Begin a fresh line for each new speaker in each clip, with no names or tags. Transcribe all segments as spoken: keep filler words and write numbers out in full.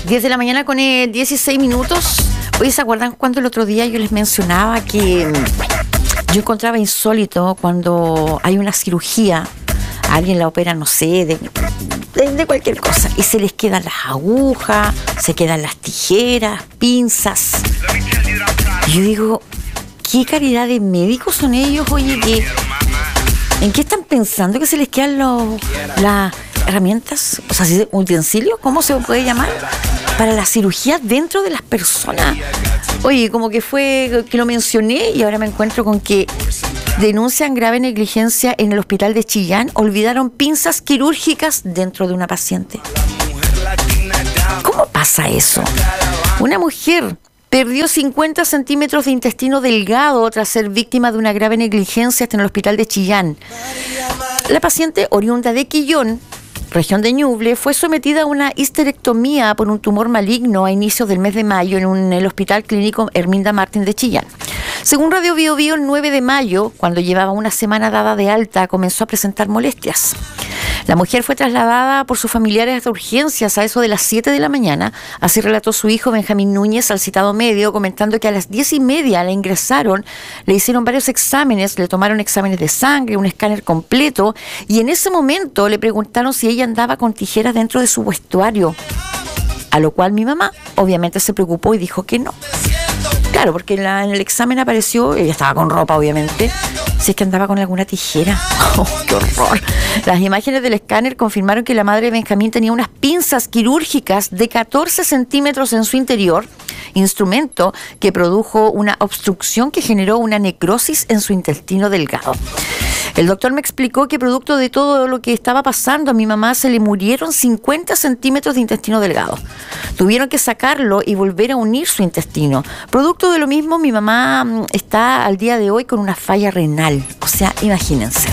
diez de la mañana con eh, dieciséis minutos. Oye, ¿se acuerdan cuando el otro día yo les mencionaba que yo encontraba insólito cuando hay una cirugía, a alguien la opera, no sé, de, de, de cualquier cosa, y se les quedan las agujas, se quedan las tijeras, pinzas? Y yo digo, ¿qué calidad de médicos son ellos? Oye, que, ¿en qué están pensando que se les quedan los, las herramientas, o sea, utensilios, ¿cómo se puede llamar? Para la cirugía dentro de las personas. Oye, como que fue que lo mencioné y ahora me encuentro con que denuncian grave negligencia en el hospital de Chillán. Olvidaron pinzas quirúrgicas dentro de una paciente. ¿Cómo pasa eso? Una mujer perdió cincuenta centímetros de intestino delgado tras ser víctima de una grave negligencia en el hospital de Chillán. La paciente, oriunda de Quillón, región de Ñuble, fue sometida a una histerectomía por un tumor maligno a inicios del mes de mayo en, un, en el Hospital Clínico Herminda Martín de Chillán. Según Radio Bio Bio, el nueve de mayo, cuando llevaba una semana dada de alta, comenzó a presentar molestias. La mujer fue trasladada por sus familiares de urgencias a eso de las siete de la mañana. Así relató su hijo Benjamín Núñez al citado medio, comentando que a las diez y media la ingresaron, le hicieron varios exámenes, le tomaron exámenes de sangre, un escáner completo, y en ese momento le preguntaron si ella andaba con tijeras dentro de su vestuario. A lo cual mi mamá obviamente se preocupó y dijo que no. Claro, porque en, la, en el examen apareció, ella estaba con ropa obviamente, si es que andaba con alguna tijera. ¡Oh, qué horror! Las imágenes del escáner confirmaron que la madre de Benjamín tenía unas pinzas quirúrgicas de catorce centímetros en su interior, instrumento que produjo una obstrucción que generó una necrosis en su intestino delgado. El doctor me explicó que producto de todo lo que estaba pasando, a mi mamá se le murieron cincuenta centímetros de intestino delgado. Tuvieron que sacarlo y volver a unir su intestino. Producto de lo mismo, mi mamá está al día de hoy con una falla renal. O sea, imagínense.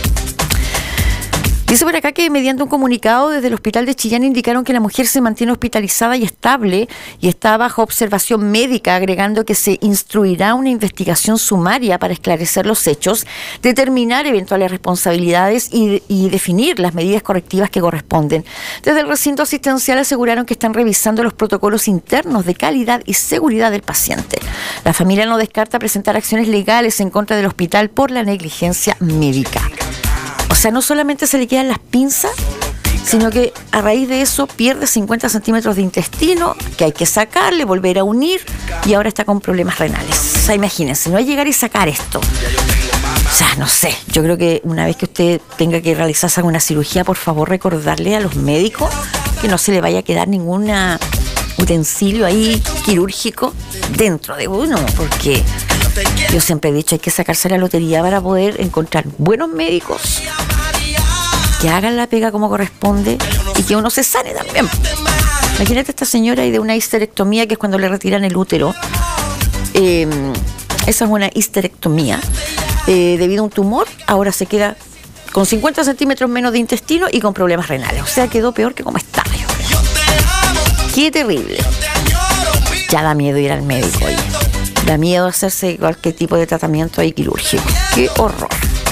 Dice por acá que mediante un comunicado desde el hospital de Chillán indicaron que la mujer se mantiene hospitalizada y estable y está bajo observación médica, agregando que se instruirá una investigación sumaria para esclarecer los hechos, determinar eventuales responsabilidades y, y definir las medidas correctivas que corresponden. Desde el recinto asistencial aseguraron que están revisando los protocolos internos de calidad y seguridad del paciente. La familia no descarta presentar acciones legales en contra del hospital por la negligencia médica. O sea, no solamente se le quedan las pinzas, sino que a raíz de eso pierde cincuenta centímetros de intestino, que hay que sacarle, volver a unir, y ahora está con problemas renales. O sea, imagínense, no hay llegar y sacar esto. O sea, no sé, yo creo que una vez que usted tenga que realizarse alguna cirugía, por favor recordarle a los médicos que no se le vaya a quedar ningún utensilio ahí quirúrgico dentro de uno, porque yo siempre he dicho, hay que sacarse la lotería para poder encontrar buenos médicos que hagan la pega como corresponde y que uno se sane también. Imagínate esta señora y de una histerectomía, que es cuando le retiran el útero. Eh, esa es una histerectomía. Eh, debido a un tumor, ahora se queda con cincuenta centímetros menos de intestino y con problemas renales. O sea, quedó peor que como estaba, yo creo. Qué terrible. Ya da miedo ir al médico, oye. Da miedo hacerse cualquier tipo de tratamiento ahí quirúrgico. ¡Qué horror!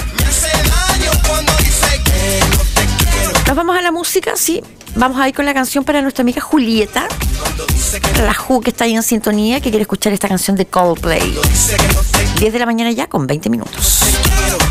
Nos vamos a la música, sí. Vamos a ir con la canción para nuestra amiga Julieta, la Ju, que está ahí en sintonía, que quiere escuchar esta canción de Coldplay. diez de la mañana ya con veinte minutos.